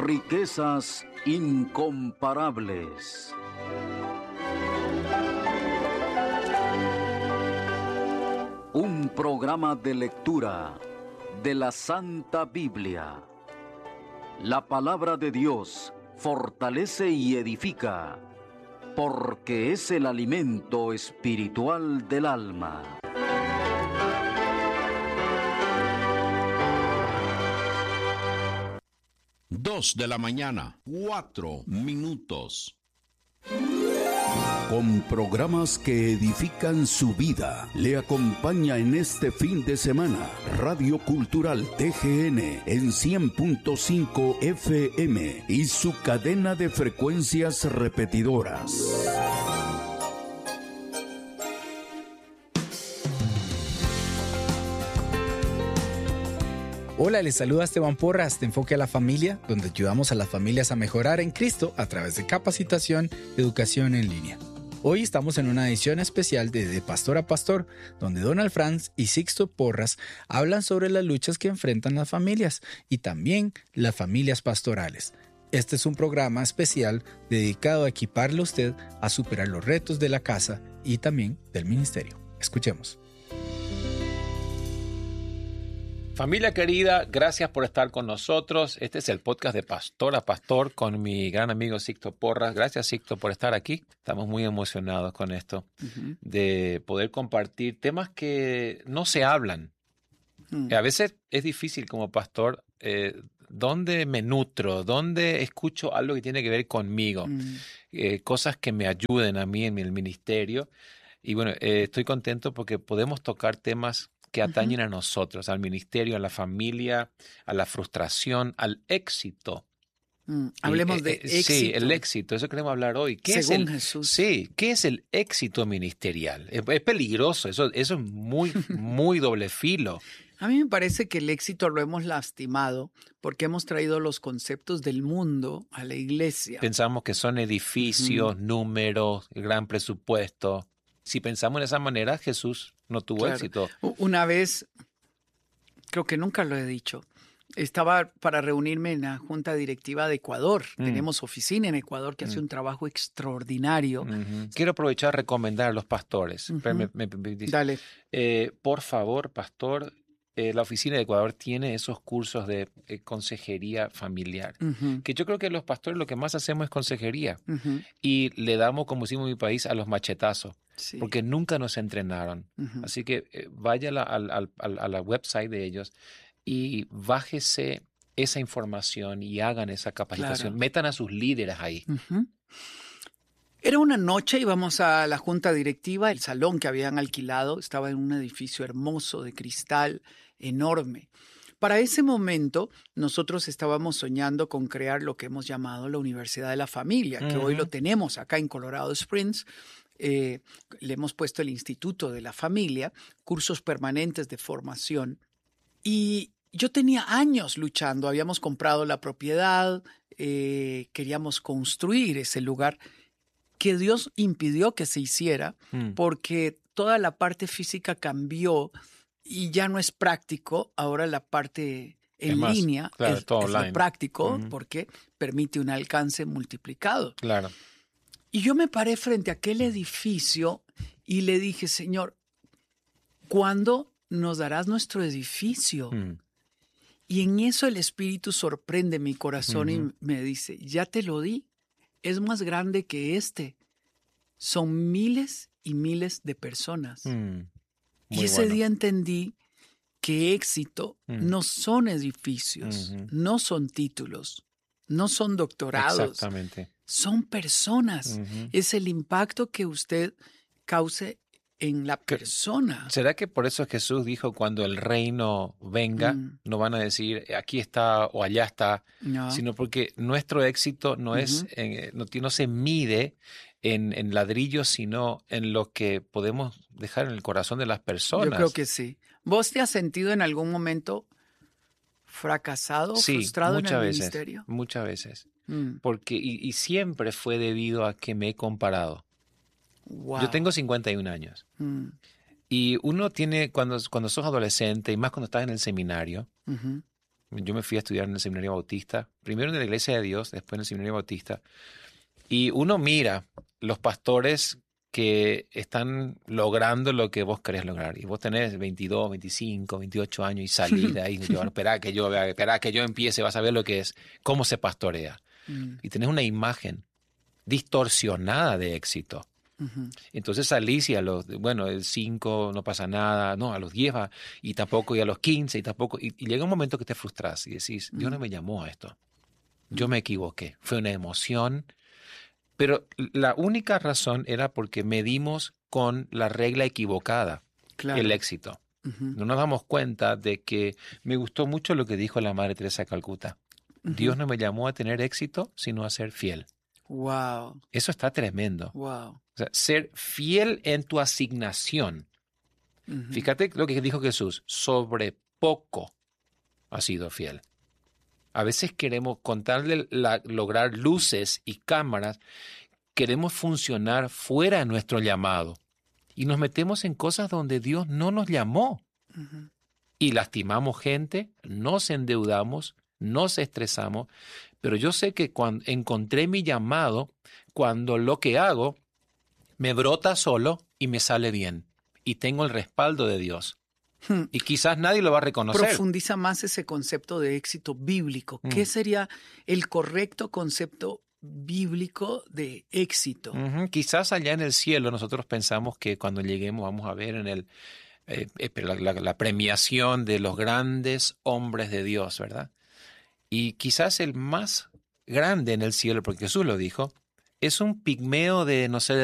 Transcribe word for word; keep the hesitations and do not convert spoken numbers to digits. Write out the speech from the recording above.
riquezas incomparables. Un programa de lectura de la Santa Biblia. La palabra de Dios fortalece y edifica, porque es el alimento espiritual del alma. Dos de la mañana, cuatro minutos. Con programas que edifican su vida, le acompaña en este fin de semana Radio Cultural T G N en cien punto cinco F M y su cadena de frecuencias repetidoras. Hola, les saluda Esteban Porras de Enfoque a la Familia, donde ayudamos a las familias a mejorar en Cristo a través de capacitación y educación en línea. Hoy estamos en una edición especial de De Pastor a Pastor, donde Donald Franz y Sixto Porras hablan sobre las luchas que enfrentan las familias y también las familias pastorales. Este es un programa especial dedicado a equiparle a usted a superar los retos de la casa y también del ministerio. Escuchemos. Familia querida, gracias por estar con nosotros. Este es el podcast de Pastor a Pastor con mi gran amigo Sixto Porras. Gracias, Sixto, por estar aquí. Estamos muy emocionados con esto, uh-huh. de poder compartir temas que no se hablan. Uh-huh. A veces es difícil como pastor, eh, ¿dónde me nutro? ¿Dónde escucho algo que tiene que ver conmigo? Uh-huh. Eh, cosas que me ayuden a mí en el ministerio. Y bueno, eh, estoy contento porque podemos tocar temas que atañen uh-huh. a nosotros, al ministerio, a la familia, a la frustración, al éxito. Mm, hablemos y, de eh, éxito. Sí, el éxito, eso queremos hablar hoy. ¿Qué Según es el, Jesús. Sí, ¿qué es el éxito ministerial? Es, es peligroso, eso, eso es muy, muy doble filo. A mí me parece que el éxito lo hemos lastimado porque hemos traído los conceptos del mundo a la iglesia. Pensamos que son edificios, uh-huh. números, gran presupuesto. Si pensamos de esa manera, Jesús no tuvo claro. éxito. Una vez, creo que nunca lo he dicho, estaba para reunirme en la Junta Directiva de Ecuador. Mm. Tenemos oficina en Ecuador que mm. hace un trabajo extraordinario. Uh-huh. Quiero aprovechar a recomendar a los pastores. Uh-huh. me, me, me, Dale. Eh, por favor, pastor, eh, la oficina de Ecuador tiene esos cursos de eh, consejería familiar. Uh-huh. Que yo creo que los pastores lo que más hacemos es consejería. Uh-huh. Y le damos, como decimos en mi país, a los machetazos. Sí. Porque nunca nos entrenaron. Uh-huh. Así que eh, vaya a la, al, al, a la website de ellos y bájese esa información y hagan esa capacitación. Claro. Metan a sus líderes ahí. Uh-huh. Era una noche, íbamos a la junta directiva, el salón que habían alquilado estaba en un edificio hermoso de cristal, enorme. Para ese momento, nosotros estábamos soñando con crear lo que hemos llamado la Universidad de la Familia, uh-huh. que hoy lo tenemos acá en Colorado Springs. Eh, le hemos puesto el Instituto de la Familia, cursos permanentes de formación. Y yo tenía años luchando, habíamos comprado la propiedad, eh, queríamos construir ese lugar que Dios impidió que se hiciera mm. porque toda la parte física cambió y ya no es práctico. Ahora la parte en es más, línea claro, es, todo es online. lo práctico uh-huh. porque permite un alcance multiplicado. Claro. Y yo me paré frente a aquel edificio y le dije, Señor, ¿cuándo nos darás nuestro edificio? Mm. Y en eso el Espíritu sorprende mi corazón uh-huh. y me dice, ya te lo di, es más grande que este. Son miles y miles de personas. Mm. Y ese bueno. día entendí que éxito mm. no son edificios, uh-huh. no son títulos, no son doctorados. Exactamente. Son personas. Uh-huh. Es el impacto que usted cause en la persona. ¿Será que por eso Jesús dijo cuando el reino venga, mm. no van a decir aquí está o allá está, no. sino porque nuestro éxito no, uh-huh. es, en, no, no se mide en, en ladrillos, sino en lo que podemos dejar en el corazón de las personas? Yo creo que sí. ¿Vos te has sentido en algún momento fracasado, sí, frustrado en el veces, ministerio? Muchas veces. Mm. Porque, y, y siempre fue debido a que me he comparado. Wow. Yo tengo cincuenta y un años. Mm. Y uno tiene, cuando, cuando sos adolescente, y más cuando estás en el seminario, uh-huh. Yo me fui a estudiar en el Seminario Bautista, primero en la Iglesia de Dios, después en el Seminario Bautista. Y uno mira los pastores que están logrando lo que vos querés lograr. Y vos tenés veintidós, veinticinco, veintiocho años y salís de ahí. Yo, esperá que yo, esperá que yo empiece, vas a ver lo que es, cómo se pastorea. Mm. Y tenés una imagen distorsionada de éxito. Uh-huh. Entonces salís y a los, bueno, el cinco no pasa nada, no, a los diez va, y tampoco, y a los quince, y tampoco. Y, y llega un momento que te frustras y decís, uh-huh. Dios no me llamó a esto. Yo uh-huh. me equivoqué. Fue una emoción. Pero la única razón era porque medimos con la regla equivocada, claro. el éxito. Uh-huh. No nos damos cuenta de que me gustó mucho lo que dijo la Madre Teresa de Calcuta. Uh-huh. Dios no me llamó a tener éxito, sino a ser fiel. Wow. Eso está tremendo. Wow. O sea, ser fiel en tu asignación. Uh-huh. Fíjate lo que dijo Jesús, sobre poco has sido fiel. A veces queremos, con tal de la, lograr luces y cámaras, queremos funcionar fuera de nuestro llamado. Y nos metemos en cosas donde Dios no nos llamó. Uh-huh. Y lastimamos gente, nos endeudamos, nos estresamos. Pero yo sé que cuando encontré mi llamado, cuando lo que hago me brota solo y me sale bien. Y tengo el respaldo de Dios. Hmm. Y quizás nadie lo va a reconocer. Profundiza más ese concepto de éxito bíblico. Hmm. ¿Qué sería el correcto concepto bíblico de éxito? Uh-huh. Quizás allá en el cielo nosotros pensamos que cuando lleguemos vamos a ver en el eh, la, la, la premiación de los grandes hombres de Dios, ¿verdad? Y quizás el más grande en el cielo, porque Jesús lo dijo, es un pigmeo de, no sé,